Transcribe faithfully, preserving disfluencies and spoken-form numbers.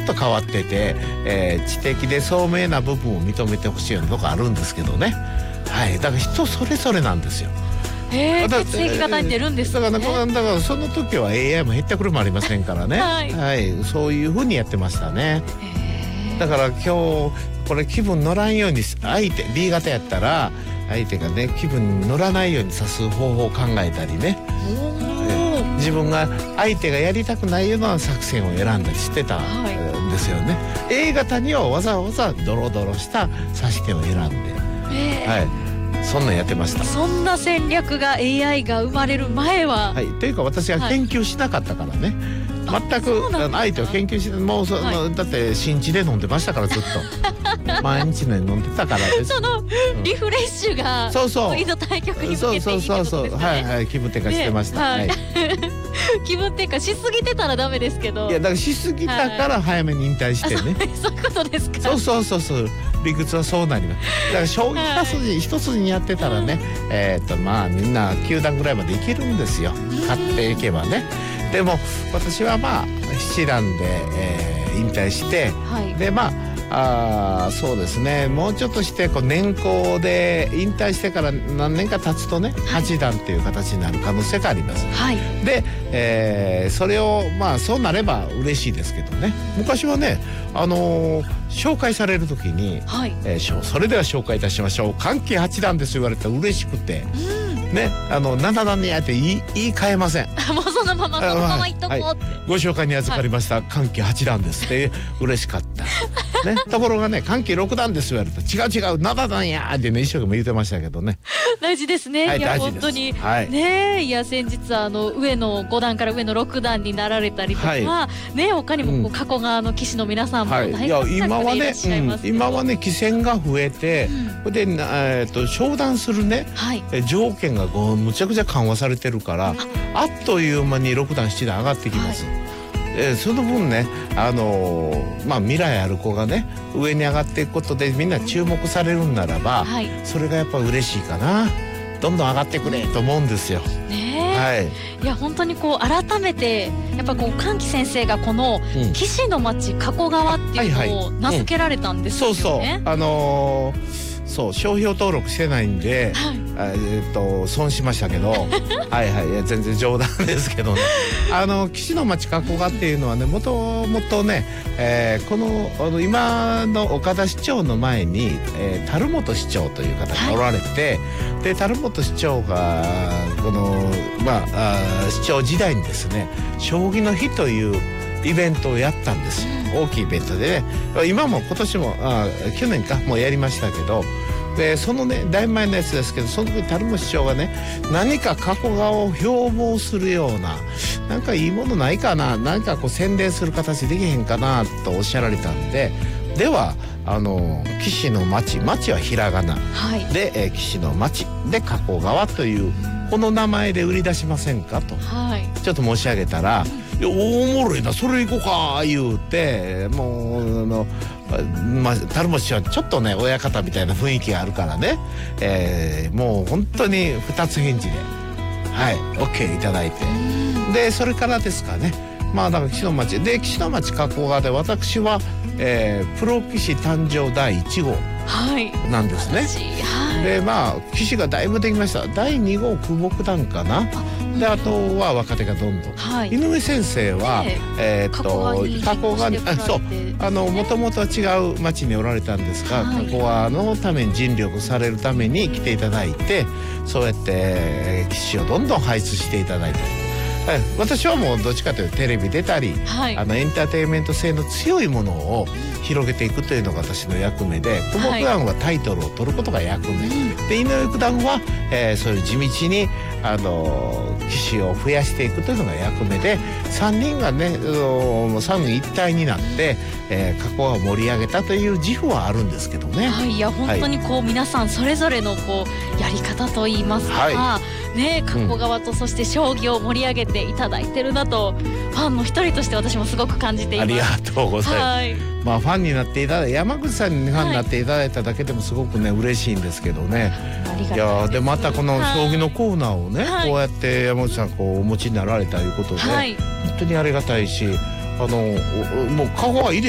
と変わってて、えー、知的で聡明な部分を認めてほしいようなとこあるんですけどね。はい、だから人それぞれなんですよ。 えー、血液型に出るんですね。 だから、だからその時は エーアイ も減ったくれもありませんからね。はい、はい、そういう風にやってましたね。だから今日これ気分乗らんように相手 ビー 型やったら相手がね気分に乗らないようにさす方法を考えたりね、自分が相手がやりたくないような作戦を選んだりしてたんですよね。はい、エー 型にはわざわざドロドロした指し手を選んで、えー、はい、そんなんやってました。 そんな戦略が エーアイ が生まれる前は、 はい、というか私は研究しなかったからね、はい、全く相手を研究してもうそ、はい、だって新地で飲んでましたからずっと毎日ね飲んでたからです。 そのリフレッシュが次の対局に向けていいってことですね。そうそうそうそう、はいはい、気分転換してました。ね、はい、 気分転換しすぎてたらダメですけど。 いやだからしすぎたから早めに引退してね。 はい、そういうことですか。 そうそうそうそう、理屈はそうなります。だから将棋一筋一筋にやってたらね、えっとまあみんなきゅう段ぐらいまでいけるんですよ。勝っていけばね。でも私はまあ七段で、えー、引退して、はい、でまああそうですね、もうちょっとしてこう年功で引退してから何年か経つとね、はい、八段っていう形になる可能性があります。はい、で、えー、それをまあそうなれば嬉しいですけどね。昔はね、あのー、紹介される時に、はい、えー、それでは紹介いたしましょう歓喜八段です言われたら嬉しくて、うん、ね、あの七段にやって言い、言い換えません。 もうそのままそのまま言っとこうって、はい、 ご紹介に預かりました、はい、歓喜八段ですって嬉しかった。ね、ところがね、歓喜六段です言われた違う違う七段やーってね一生懸命言ってましたけどね。 大事ですね。はい、いや本当に、はい、ね、いや先日あの上の五段から上の六段になられたりとか、はい、ね、他にもこう加古川の棋士の皆さんも大活躍でいらっしゃいますけど、 今はね棋戦が増えて、うん、で、えー、と昇段するね、はい、条件がこうむちゃくちゃ緩和されてるからあっという間に六段七段上がってきます。はい、えー、その分ね、あのー、まあ未来ある子がね上に上がっていくことでみんな注目されるんならば、はい、それがやっぱ嬉しいかな。どんどん上がってくれと思うんですよ。 ね、はい、いや本当にこう改めてやっぱこう歓喜先生がこの棋士の町加古川っていうのを名付けられたんですよね。 そうそう、あのーそう商標登録してないんで、はい、えー、っと損しましたけどはいはい、いや全然冗談ですけどねあの棋士の町加古川っていうのはねもともとね、えー、このあの今の岡田市長の前に、えー、樽本市長という方がおられて、はい、で樽本市長がこのまあ、あ市長時代にですね将棋の日というイベントをやったんですよ。大きいイベントでね、今も今年もあ去年かもうやりましたけど、でそのねだいぶ前のやつですけど、その時樽本市長がね何か加古川を標榜するようななんかいいものないかな、何かこう宣伝する形できへんかなとおっしゃられたんで、ではあの棋士の町、町はひらがな、はい、で、えー、棋士の町で加古川というこの名前で売り出しませんかと、はい、ちょっと申し上げたら、いやおもろいなそれ行こうか言うて、もうあのまあ樽本氏はちょっとね親方みたいな雰囲気があるからね、えー、もう本当に二つ返事ではい OK いただいて、でそれからですかね、まあだから棋士の町で棋士の町加古川で私は、えー、プロ棋士誕生だいいち号なんですね。はい、でまあ棋士がだいぶできました。だいに号久保九段かな。であとは若手がどんどん、はい、井上先生は、えー、っと加古川にあそうあのもともとは違う町におられたんですが、はい、加古川のために尽力されるために来ていただいて、そうやって棋士をどんどん輩出していただいて、はい、私はもうどっちかというとテレビ出たり、はい、あのエンターテインメント性の強いものを広げていくというのが私の役目で、久保九段はタイトルを取ることが役目、はい、で井上九段は、えー、そういう地道にあの棋士を増やしていくというのが役目で、さんにんがね三位一体になって、えー、加古川を盛り上げたという自負はあるんですけどね。 はい、いや本当にこう、はい、皆さんそれぞれのこうやり方といいますか、はい、ね、加古川とそして将棋を盛り上げていただいてるなと、うん、ファンの一人として私もすごく感じています。 ありがとうございます。はい、まあファンになっていただい山口さんにファンになっていただいただけでもすごくね嬉しいんですけどね。いやでまたこの将棋のコーナーをね、はい、こうやって山口さんこうお持ちになられたということで、はい、本当にありがたいし、あのもう顔はいい